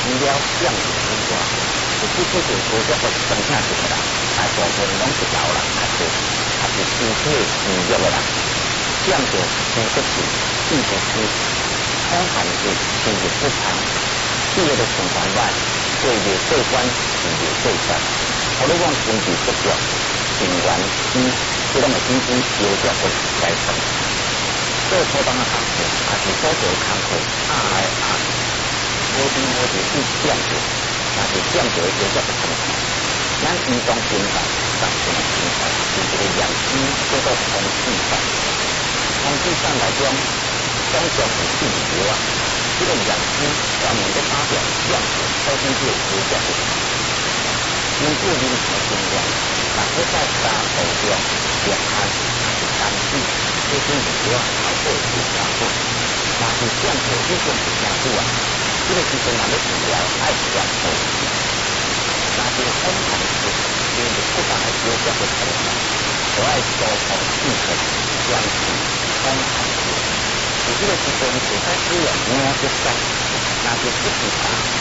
了降血之大，有几几条高脚个生产型的人，大部分拢是老人较多，也是身体虚弱的人，降到生骨气，意识区，风寒气，心律不畅，血液的循环慢，血液过关，心率过快，互你讲心悸不足，心源肌，这拢会引起高脚个改善。做初档的工课，也是所做的工课，压来压去，无边无地去降血，但是降血的高脚个状况，咱移动频繁，造成的频繁是一个阳气叫做风气散。风气散来讲，总共是4条啊。这个阳气专门在打掉降血，首先就有高脚个。根据临床经验，若果在沙土中热汗还是干气，这种是主要透过是效果。但是降血这种是啥久啊？这个时阵若要治疗，爱降火气。但是风寒气，因为不当的高脚个情况，就爱疏通气血，降气风寒气。在这个时阵，就该使用暖血散，那就不是茶。